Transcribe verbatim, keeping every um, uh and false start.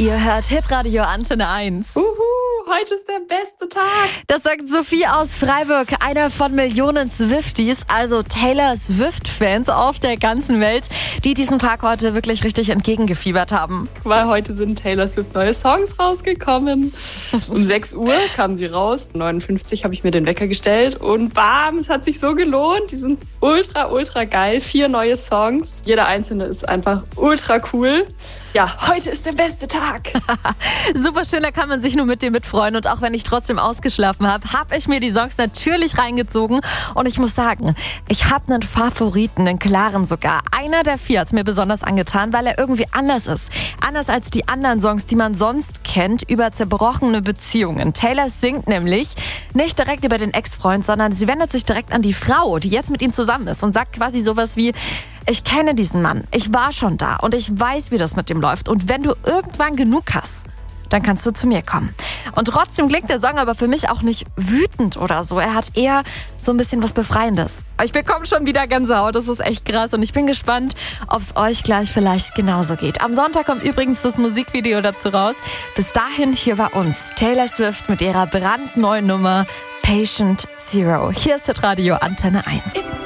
Ihr hört Hitradio Antenne eins. Uhu, heute ist der beste Tag. Das sagt Sophie aus Freiburg, einer von Millionen Swifties, also Taylor Swift-Fans auf der ganzen Welt, die diesem Tag heute wirklich richtig entgegengefiebert haben. Weil heute sind Taylor Swift neue Songs rausgekommen. Um sechs Uhr kamen sie raus. neunundfünfzig habe ich mir den Wecker gestellt und bam, es hat sich so gelohnt. Die sind ultra, ultra geil. Vier neue Songs. Jeder einzelne ist einfach ultra cool. Ja, heute ist der beste Tag. Super schön, da kann man sich nur mit dir mitfreuen. Und auch wenn ich trotzdem ausgeschlafen habe, habe ich mir die Songs natürlich reingezogen. Und ich muss sagen, ich habe einen Favoriten, einen klaren sogar. Einer der vier hat es mir besonders angetan, weil er irgendwie anders ist. Anders als die anderen Songs, die man sonst kennt, über zerbrochene Beziehungen. Taylor singt nämlich nicht direkt über den Ex-Freund, sondern sie wendet sich direkt an die Frau, die jetzt mit ihm zusammen ist und sagt quasi sowas wie: Ich kenne diesen Mann, ich war schon da und ich weiß, wie das mit dem läuft. Und wenn du irgendwann genug hast, dann kannst du zu mir kommen. Und trotzdem klingt der Song aber für mich auch nicht wütend oder so. Er hat eher so ein bisschen was Befreiendes. Ich bekomme schon wieder Gänsehaut, das ist echt krass. Und ich bin gespannt, ob es euch gleich vielleicht genauso geht. Am Sonntag kommt übrigens das Musikvideo dazu raus. Bis dahin hier bei uns Taylor Swift mit ihrer brandneuen Nummer Patient Zero. Hier ist Hitradio Antenne eins.